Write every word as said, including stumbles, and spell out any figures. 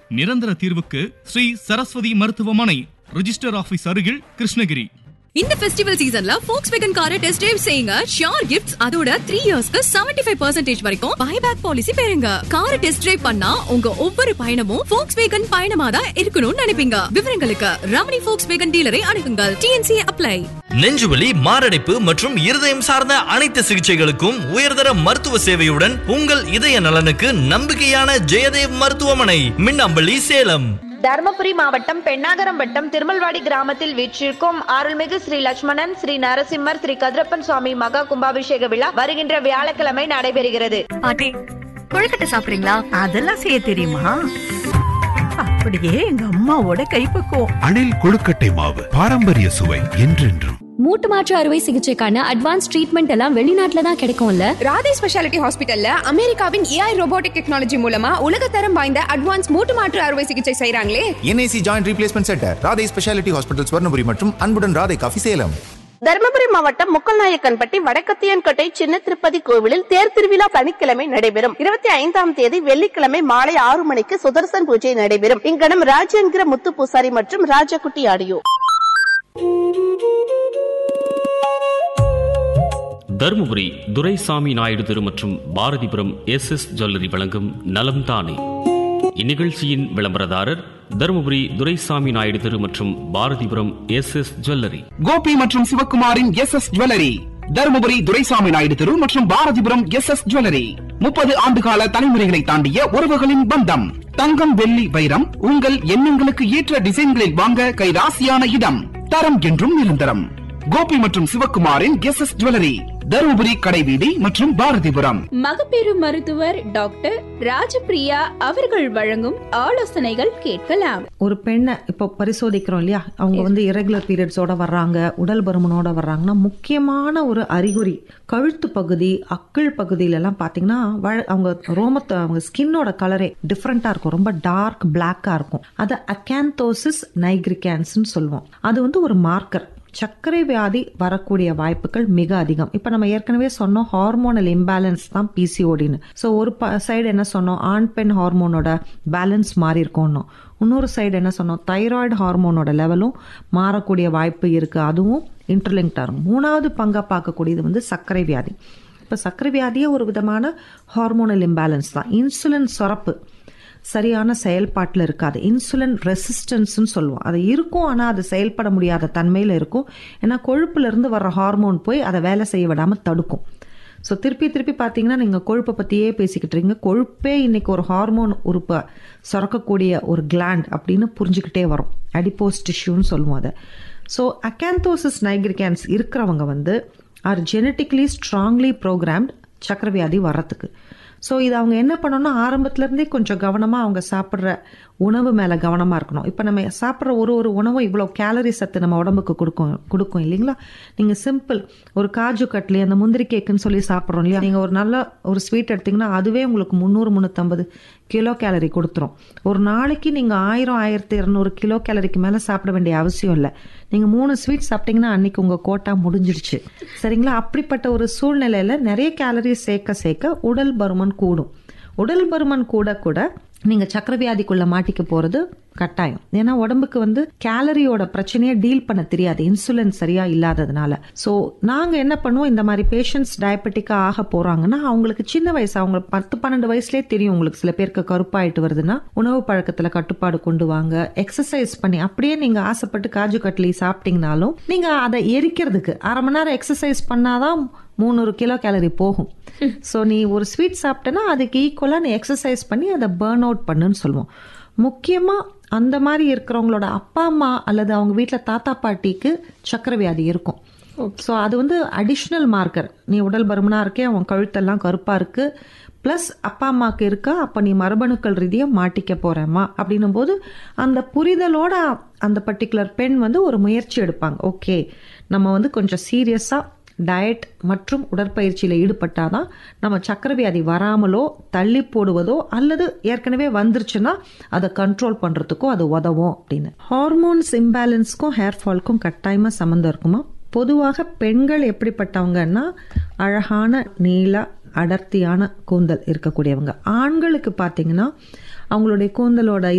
நிரந்தர தீர்வுக்கு ஸ்ரீ சரஸ்வதி மருத்துவமனை, ரிஜிஸ்டர் ஆபீஸ் அருகில், கிருஷ்ணகிரி. இந்த ஃபெஸ்டிவல் சீசன்ல Volkswagen காரை டெஸ்ட் டிரைவ் செய்யுங்க. ஷியோர் கிஃப்ட்ஸ், அதோட த்ரீ இயர்ஸ்க்கு செவன்டி ஃபைவ் பர்சன்டேஜ் வரைக்கும் பைபேக் பாலிசி பெறுங்க. காரை டெஸ்ட் டிரைவ் பண்ணா உங்க ஒவ்வொரு பயணமும் Volkswagen பயணமா தான் இருக்கணும்னு நினைப்பீங்க. விவரங்களுக்கு ரமணி Volkswagen டீலரை அணுகுங்கள். DNC apply. நெஞ்சுவலி, மாரடைப்பு மற்றும் இருதயம் சார்ந்த அனைத்து சிகிச்சைகளுக்கும் உயர்தர மருத்துவ சேவையுடன் உங்கள் இதய நலனுக்கு நம்பிக்கையான ஜெயதேவ் மருத்துவமனை, மின்னம்பள்ளி, சேலம். தர்மபுரி மாவட்டம் பெண்ணாகரம் வட்டம் திருமல்வாடி கிராமத்தில் வீற்றிருக்கும் அருள்மிகு ஸ்ரீ லட்சுமணன், ஸ்ரீ நரசிம்மர், ஸ்ரீ கதிரப்பன் சுவாமி மகா கும்பாபிஷேக விழா வருகின்ற வியாழக்கிழமை நடைபெறுகிறது. பாட்டி, கொழுக்கட்டை சாப்பிடுறீங்களா? அதெல்லாம் செய்ய தெரியுமா? அப்படியே எங்க அம்மாவோட கைப்பக்குவம். அணில் கொழுக்கட்டை மாவு, பாரம்பரிய சுவை என்றென்றும். மூட்டு மாற்று அறுவை சிகிச்சைக்கான அட்வான்ஸ் ட்ரீட்மெண்ட் எல்லாம் வெளிநாட்டுல தான் கிடைக்கும்ல. ராதே ஸ்பெஷாலிட்டி ஹாஸ்பிட்டல்ல அமெரிக்காவின் ஏஐ ரோபோட்டிக் டெக்னாலஜி மூலமா உலகத்தரம் வாய்ந்த அட்வான்ஸ் மூட்டு மாற்று அறுவை சிகிச்சை செய்றாங்களே. NIC joint replacement centre, Radhe speciality hospital, Swarnapuri மற்றும் அன்புடன் ராதே காஃபி, சேலம். தர்மபுரி மாவட்டம் முக்கல்நாயக்கன்பட்டி வடக்கத்தியன்கோட்டை சின்ன திருப்பதி கோவிலில் தேர் திருவிழா சனிக்கிழமை நடைபெறும். இருபத்தி ஐந்தாம் தேதி வெள்ளிக்கிழமை மாலை ஆறு மணிக்கு சுதர்சன் பூஜை நடைபெறும். இங்கனம் ராஜ் என்கிற முத்து பூசாரி மற்றும் ராஜகுட்டி ஆடியோ. தருமபுரி துரைசாமி நாயுடு தெரு மற்றும் பாரதிபுரம் எஸ் எஸ் ஜுவல்லரி வழங்கும் நலம் தானே. இந்நிகழ்ச்சியின் விளம்பரதாரர் தருமபுரி துரைசாமி நாயுடு தெரு மற்றும் Bharathipuram S S jewellery. Gopi மற்றும் சிவகுமாரின் S S jewellery, Dharmapuri Duraisamy Naidu தெரு மற்றும் பாரதிபுரம் எஸ் எஸ் ஜுவல்லரி. முப்பது ஆண்டுகால தலைமுறைகளை தாண்டிய உறவுகளின் பந்தம். தங்கம், வெள்ளி, வைரம் உங்கள் எண்ணங்களுக்கு ஏற்ற டிசைன்களில் வாங்க கைராசியான இடம். தரம் என்றும் நிரந்தரம். கோபி மற்றும் சிவகுமாரின் எஸ் எஸ் ஜுவல்லரி, தருமபுரி கடைவீதி மற்றும் பாரதிபுரம். மகப்பேறு மருத்துவர் டாக்டர் ராஜபிரியா அவர்கள் வழங்கும் ஆலோசனைகள் கேட்கலாம். ஒரு பெண்ணை இப்போ பரிசோதிக்கிறோம் இல்லையா, அவங்க வந்து இரகுலர் பீரியட்ஸோட வர்றாங்க, உடல் பருமனோட வர்றாங்கன்னா முக்கியமான ஒரு அறிகுறி கழுத்து பகுதி, அக்கிள் பகுதியில எல்லாம் பாத்தீங்கன்னா அவங்க ரோமத்தை, அவங்க ஸ்கின்னோட கலரே டிஃப்ரெண்டா இருக்கும், ரொம்ப டார்க் பிளாக்கா இருக்கும். அது அகாந்தோசிஸ் நைக்ரிகான்ஸ்ன்னு சொல்லுவோம். அது வந்து ஒரு மார்க்கர். சர்க்கரை வியாதி வரக்கூடிய வாய்ப்புகள் மிக அதிகம். இப்ப நம்ம ஏற்கனவே சொன்னோம் ஹார்மோனல் இம்பேலன்ஸ் தான் பிசிஓடின்னு. ஸோ ஒரு சைடு என்ன சொன்னோம், ஆண் பெண் ஹார்மோனோட பேலன்ஸ் மாறி இருக்கோம். இன்னொரு சைடு என்ன சொன்னோம், தைராய்டு ஹார்மோனோட லெவலும் மாறக்கூடிய வாய்ப்பு இருக்கு, அதுவும் இன்டர்லிங்க்டா இருக்கும். மூணாவது பங்கா பார்க்கக்கூடியது வந்து சர்க்கரை வியாதி. இப்ப சர்க்கரை வியாதியே ஒரு விதமான ஹார்மோனல் இம்பேலன்ஸ் தான். இன்சுலின் சுரப்பு சரியான செயல்பாட்டில் இருக்காது, இன்சுலின் ரெசிஸ்டன்ஸ்ன்னு சொல்லுவோம். அது இருக்கும், ஆனால் அது செயல்பட முடியாத தன்மையில் இருக்கும். ஏன்னா கொழுப்புல இருந்து வர்ற ஹார்மோன் போய் அதை வேலை செய்ய விடாமல் தடுக்கும். ஸோ திருப்பி திருப்பி பார்த்தீங்கன்னா நீங்கள் கொழுப்பை பற்றியே பேசிக்கிட்டு இருக்கீங்க. கொழுப்பே இன்னைக்கு ஒரு ஹார்மோன் உறுப்பை சுரக்கக்கூடிய ஒரு கிளாண்ட் அப்படின்னு புரிஞ்சுக்கிட்டே வரும். அடிப்போஸ் டிஷ்யூன்னு சொல்லுவோம் அதை. ஸோ அகாந்தோசிஸ் நைக்ரிகான்ஸ் இருக்கிறவங்க வந்து ஆர் ஜெனட்டிக்லி ஸ்ட்ராங்லி ப்ரோக்ராம்ட் சக்கரை வியாதி வர்றதுக்கு. ஸோ இது அவங்க என்ன பண்ணணும்னா ஆரம்பத்துலேருந்தே கொஞ்சம் கவனமாக அவங்க சாப்பிட்ற உணவு மேலே கவனமாக இருக்கணும். இப்போ நம்ம சாப்பிட்ற ஒரு ஒரு உணவும் இவ்வளோ கேலரி சத்து நம்ம உடம்புக்கு கொடுக்கும் கொடுக்கும் இல்லைங்களா. நீங்கள் சிம்பிள் ஒரு காஜு கட்லி, அந்த முந்திரி கேக்குன்னு சொல்லி சாப்பிட்றோம் இல்லையா, நீங்கள் ஒரு நல்ல ஒரு ஸ்வீட் எடுத்திங்கன்னா அதுவே உங்களுக்கு முந்நூறு முந்நூற்றம்பது கிலோ கேலரி கொடுத்துரும். ஒரு நாளைக்கு நீங்கள் ஆயிரம் ஆயிரத்தி இரநூறு கிலோ கேலரிக்கு மேலே சாப்பிட வேண்டிய அவசியம் இல்லை. நீங்கள் மூணு ஸ்வீட் சாப்பிட்டீங்கன்னா அன்னைக்கு உங்கள் கோட்டா முடிஞ்சிடுச்சு, சரிங்களா. அப்படிப்பட்ட ஒரு சூழ்நிலையில் நிறைய கேலரி சேர்க்க சேர்க்க உடல் பருமன் கூடும். உடல் பருமன் கூட கூட நீங்க சக்கரை வியாதிக்குள்ள மாட்டிக்க போறது கட்டாயம். ஏன்னா உடம்புக்கு வந்து கேலரியோட பிரச்சனையை டீல் பண்ண தெரியாது, இன்சுலின் சரியா இல்லாததுனால. ஸோ நாங்க என்ன பண்ணுவோம், இந்த மாதிரி பேஷண்ட்ஸ் டயபெட்டிக்கா ஆக போறாங்கன்னா அவங்களுக்கு சின்ன வயசு, அவங்க பத்து பன்னெண்டு வயசுலேயே தெரியும். உங்களுக்கு சில பேருக்கு கருப்பாயிட்டு வருதுன்னா உணவு பழக்கத்துல கட்டுப்பாடு கொண்டு வாங்க, எக்ஸசைஸ் பண்ணி. அப்படியே நீங்க ஆசைப்பட்டு காஜு கட்லி சாப்பிட்டீங்கனாலும் நீங்க அதை எரிக்கிறதுக்கு அரை மணி நேரம் எக்ஸசைஸ் பண்ணாதான் முந்நூறு கிலோ கேலரி போகும். ஸோ நீ ஒரு ஸ்வீட் சாப்பிட்டேன்னா அதுக்கு ஈக்குவலாக நீ எக்ஸசைஸ் பண்ணி அதை பேர்ன் அவுட் பண்ணுன்னு சொல்லுவோம். முக்கியமாக அந்த மாதிரி இருக்கிறவங்களோட அப்பா அம்மா அல்லது அவங்க வீட்டில் தாத்தா பாட்டிக்கு சக்கரை வியாதி இருக்கும். ஸோ அது வந்து அடிஷ்னல் மார்க்கர். நீ உடல் பருமனாக இருக்கே, அவன் கழுத்தெல்லாம் கருப்பாக இருக்கு, ப்ளஸ் அப்பா அம்மாவுக்கு இருக்கா, அப்போ நீ மரபணுக்கள் ரீதியாக மாட்டிக்க போகிறேம்மா அப்படின்னும் போது அந்த புரிதலோட அந்த பர்டிகுலர் பெண் வந்து ஒரு முயற்சி எடுப்பாங்க. ஓகே, நம்ம வந்து கொஞ்சம் சீரியஸாக டயட் மற்றும் உடற்பயிற்சியில் ஈடுபட்டாதான் நம்ம சக்கரை வியாதி வராமலோ தள்ளி போடுவதோ அல்லது ஏற்கனவே வந்துருச்சுன்னா அதை கண்ட்ரோல் பண்ணுறதுக்கோ அது உதவும் அப்படின்னு. ஹார்மோன்ஸ் இம்பேலன்ஸ்க்கும் ஹேர் ஃபால்க்கும் கட்டாயமாக சம்மந்தம் இருக்குமா? பொதுவாக பெண்கள் எப்படிப்பட்டவங்கன்னா அழகான நீள அடர்த்தியான கூந்தல் இருக்கக்கூடியவங்க. ஆண்களுக்கு பார்த்தீங்கன்னா அவங்களுடைய கூந்தலோட